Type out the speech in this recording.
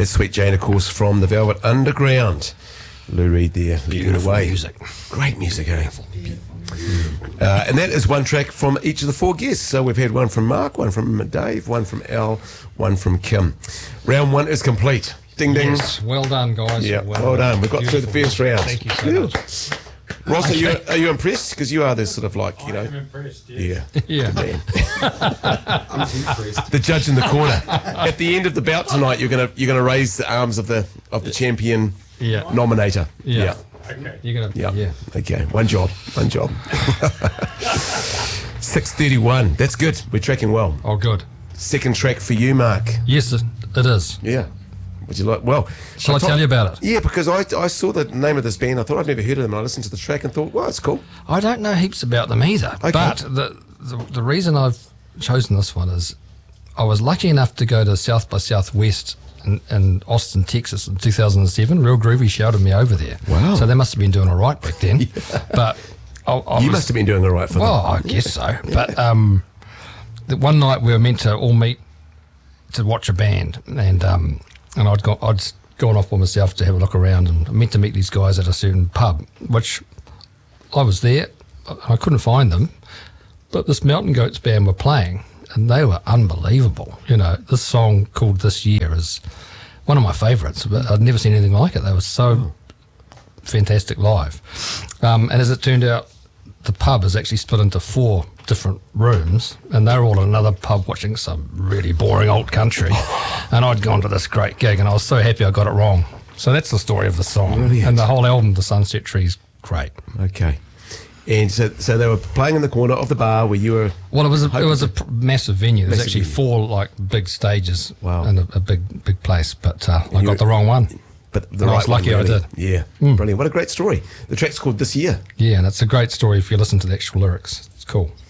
That's Sweet Jane, of course, from the Velvet Underground. Lou Reed there, leading the way. Music. Great music, eh? And that is one track from each of the 4 guests. So we've had one from Mark, one from Dave, one from Al, one from Kim. Round 1 is complete. Ding, ding. Yes, well done, guys. Yeah, well done. We've got through the first round. Thank you so much. Ross, are you impressed? Because you are the sort of like, you know. I'm impressed, yeah. Yeah. Man. I'm impressed. The judge in the corner. At the end of the bout tonight, you're gonna raise the arms of the champion nominator. Yeah. Okay. You're gonna. Yeah. Yeah. Okay. One job. 6:31. That's good. We're tracking well. Oh, good. Second track for you, Mark. Yes, it is. Yeah. Would you like? Well, Shall I tell you about it? Yeah, because I saw the name of this band. I thought I'd never heard of them. And I listened to the track and thought, well, it's cool. I don't know heaps about them either. Okay. But the reason I've chosen this one is I was lucky enough to go to South by Southwest in Austin, Texas in 2007. Real Groovy shouted me over there. Wow. So they must have been doing all right back then. But You must have been doing all right for them. Well, I guess so. But the one night we were meant to all meet to watch a band, and I'd gone off by myself to have a look around, and I meant to meet these guys at a certain pub, which I was there. I couldn't find them, but this Mountain Goats band were playing, and they were unbelievable. You know, this song called This Year is one of my favourites, but I'd never seen anything like it. They were so fantastic live. And as it turned out, the pub is actually split into 4 different rooms, and they're all in another pub watching some really boring old country. And I'd gone to this great gig, and I was so happy I got it wrong. So that's the story of the song. Brilliant. And the whole album, The Sunset Tree's great. Okay. And so they were playing in the corner of the bar where you were. Well, it was a massive venue. There's Massive actually venue. 4 like big stages Wow. and a big place, but I got the wrong one. But the And I right was lucky one, I really. did. Yeah. Brilliant. What a great story. The track's called This Year. Yeah, and it's a great story if you listen to the actual lyrics. It's cool.